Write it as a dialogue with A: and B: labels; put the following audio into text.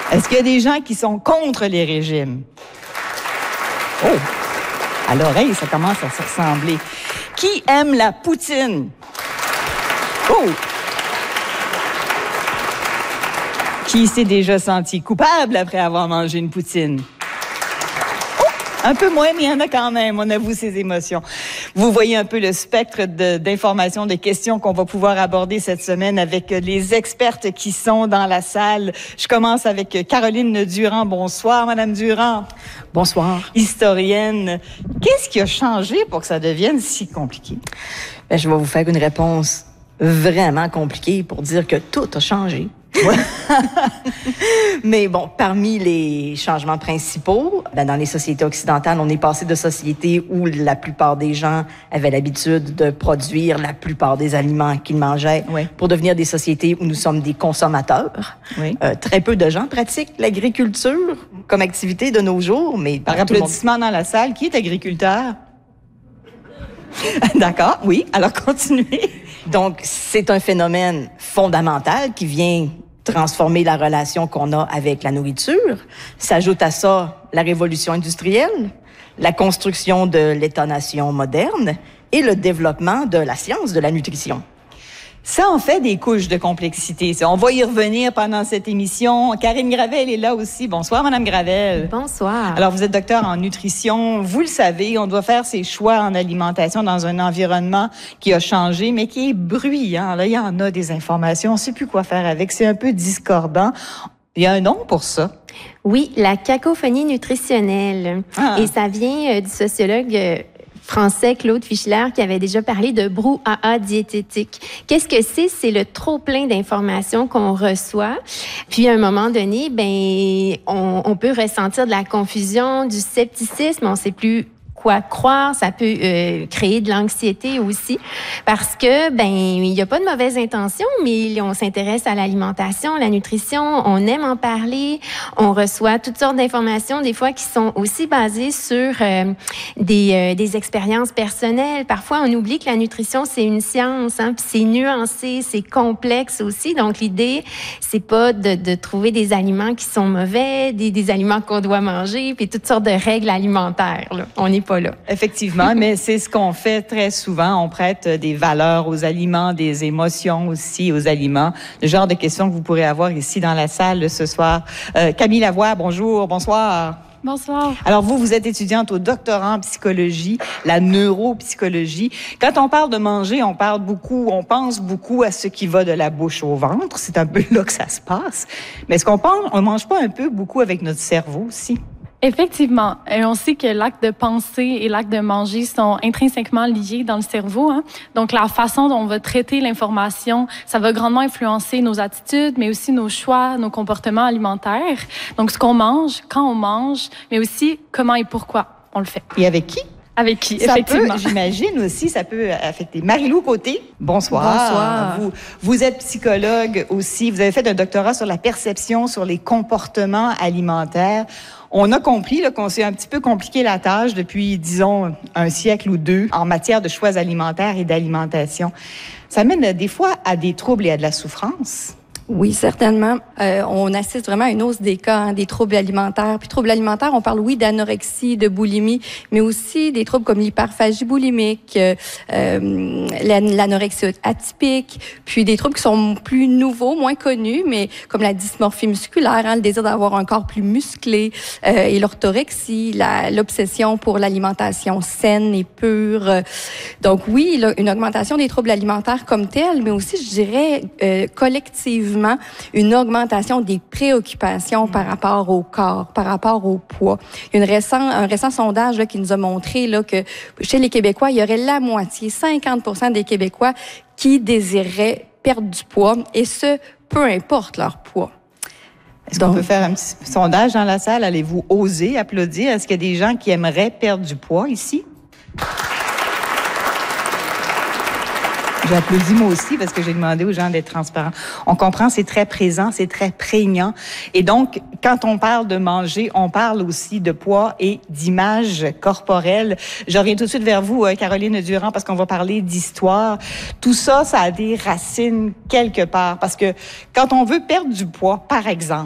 A: Est-ce qu'il y a des gens qui sont contre les régimes? Oh! À l'oreille, ça commence à se ressembler. Qui aime la poutine? Oh! Qui s'est déjà senti coupable après avoir mangé une poutine? Oh! Un peu moins, mais il y en a quand même. On avoue ses émotions. Vous voyez un peu le spectre d'informations, de questions qu'on va pouvoir aborder cette semaine avec les expertes qui sont dans la salle. Je commence avec Caroline Durand. Bonsoir, Madame Durand.
B: Bonsoir.
A: Historienne. Qu'est-ce qui a changé pour que ça devienne si compliqué?
B: Ben, je vais vous faire une réponse vraiment compliquée pour dire que tout a changé. Mais bon, parmi les changements principaux, dans les sociétés occidentales, on est passé de sociétés où la plupart des gens avaient l'habitude de produire la plupart des aliments qu'ils mangeaient pour devenir des sociétés où nous sommes des consommateurs. Très peu de gens pratiquent l'agriculture comme activité de nos jours, mais
A: par applaudissement dans la salle, qui est agriculteur? D'accord, oui, alors continuez.
B: Donc, c'est un phénomène fondamental qui vient transformer la relation qu'on a avec la nourriture. S'ajoute à ça la révolution industrielle, la construction de l'État-nation moderne et le développement de la science de la nutrition.
A: Ça en fait des couches de complexité. On va y revenir pendant cette émission. Karine Gravel est là aussi. Bonsoir, Madame Gravel.
C: Bonsoir.
A: Alors, vous êtes docteur en nutrition. Vous le savez, on doit faire ses choix en alimentation dans un environnement qui a changé, mais qui est bruyant. Là, il y en a des informations. On ne sait plus quoi faire avec. C'est un peu discordant. Il y a un nom pour ça.
C: Oui, la cacophonie nutritionnelle. Et ça vient du sociologue français Claude Fischler qui avait déjà parlé de brouhaha diététique. Qu'est-ce que c'est? C'est le trop-plein d'informations qu'on reçoit. Puis, à un moment donné, on peut ressentir de la confusion, du scepticisme. On ne sait plus quoi croire, ça peut créer de l'anxiété aussi parce que il y a pas de mauvaise intention, mais on s'intéresse à l'alimentation, la nutrition, on aime en parler, on reçoit toutes sortes d'informations des fois qui sont aussi basées sur des expériences personnelles. Parfois on oublie que la nutrition c'est une science, puis c'est nuancé, c'est complexe aussi. Donc l'idée c'est pas de trouver des aliments qui sont mauvais, des aliments qu'on doit manger, puis toutes sortes de règles alimentaires. Là. On n'est pas là.
A: Effectivement, mais c'est ce qu'on fait très souvent. On prête des valeurs aux aliments, des émotions aussi aux aliments. Le genre de questions que vous pourrez avoir ici dans la salle ce soir. Camille Lavoie, bonjour, bonsoir.
D: Bonsoir.
A: Alors vous êtes étudiante au doctorat en psychologie, la neuropsychologie. Quand on parle de manger, on pense beaucoup à ce qui va de la bouche au ventre. C'est un peu là que ça se passe. Mais est-ce on mange pas un peu beaucoup avec notre cerveau aussi?
D: Effectivement. Et on sait que l'acte de penser et l'acte de manger sont intrinsèquement liés dans le cerveau. Donc, la façon dont on va traiter l'information, ça va grandement influencer nos attitudes, mais aussi nos choix, nos comportements alimentaires. Donc, ce qu'on mange, quand on mange, mais aussi comment et pourquoi on le fait.
A: Et avec qui?
D: Avec qui, effectivement.
A: J'imagine aussi, ça peut affecter. Marie-Lou Côté, bonsoir.
C: Bonsoir.
A: Vous êtes psychologue aussi. Vous avez fait un doctorat sur la perception, sur les comportements alimentaires. On a compris qu'on s'est un petit peu compliqué la tâche depuis, disons, un siècle ou deux en matière de choix alimentaires et d'alimentation. Ça mène des fois à des troubles et à de la souffrance.
E: Oui, certainement. On assiste vraiment à une hausse des cas, des troubles alimentaires. Puis troubles alimentaires, on parle, oui, d'anorexie, de boulimie, mais aussi des troubles comme l'hyperphagie boulimique, l'anorexie atypique, puis des troubles qui sont plus nouveaux, moins connus, mais comme la dysmorphie musculaire, le désir d'avoir un corps plus musclé, et l'orthorexie, l'obsession pour l'alimentation saine et pure. Donc oui, une augmentation des troubles alimentaires comme tels, mais aussi, je dirais, collectivement, une augmentation des préoccupations par rapport au corps, par rapport au poids. Il y a un récent sondage qui nous a montré que chez les Québécois, il y aurait la moitié, 50% des Québécois qui désireraient perdre du poids, et ce, peu importe leur poids.
A: Est-ce qu'on peut faire un petit sondage dans la salle? Allez-vous oser applaudir? Est-ce qu'il y a des gens qui aimeraient perdre du poids ici? J'ai applaudi moi aussi parce que j'ai demandé aux gens d'être transparents. On comprend, c'est très présent, c'est très prégnant. Et donc, quand on parle de manger, on parle aussi de poids et d'image corporelle. Je reviens tout de suite vers vous, Caroline Durand, parce qu'on va parler d'histoire. Tout ça, ça a des racines quelque part. Parce que quand on veut perdre du poids, par exemple,